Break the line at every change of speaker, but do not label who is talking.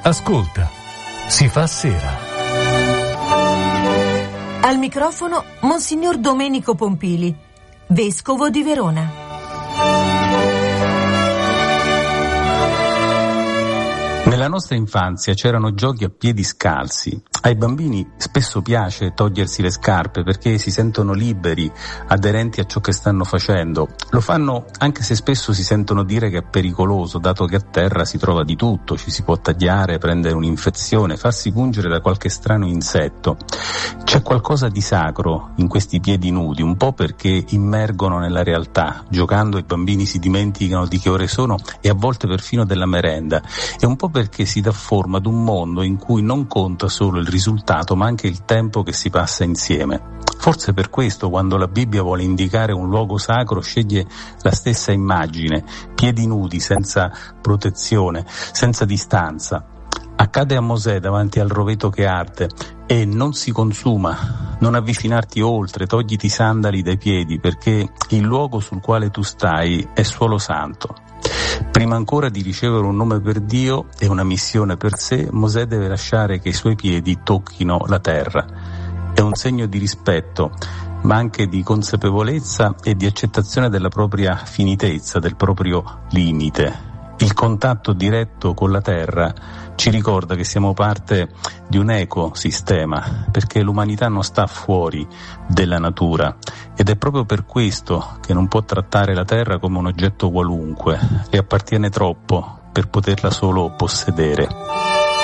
Ascolta, si fa sera.
Al microfono Monsignor Domenico Pompili, vescovo di Verona.
Nella nostra infanzia c'erano giochi a piedi scalzi. Ai bambini spesso piace togliersi le scarpe perché si sentono liberi, aderenti a ciò che stanno facendo. Lo fanno anche se spesso si sentono dire che è pericoloso, dato che a terra si trova di tutto, ci si può tagliare, prendere un'infezione, farsi pungere da qualche strano insetto. C'è qualcosa di sacro in questi piedi nudi, un po' perché immergono nella realtà. Giocando i bambini si dimenticano di che ore sono e a volte perfino della merenda, e un po' perché si dà forma ad un mondo in cui non conta solo il risultato ma anche il tempo che si passa insieme. Forse per questo quando la Bibbia vuole indicare un luogo sacro sceglie la stessa immagine, piedi nudi, senza protezione, senza distanza. Accade a Mosè davanti al roveto che arde e non si consuma, non avvicinarti oltre, togliti i sandali dai piedi perché il luogo sul quale tu stai è suolo santo. Prima ancora di ricevere un nome per Dio e una missione per sé, Mosè deve lasciare che i suoi piedi tocchino la terra. È un segno di rispetto, ma anche di consapevolezza e di accettazione della propria finitezza, del proprio limite. Il contatto diretto con la terra ci ricorda che siamo parte di un ecosistema, perché l'umanità non sta fuori della natura ed è proprio per questo che non può trattare la terra come un oggetto qualunque, le appartiene troppo per poterla solo possedere.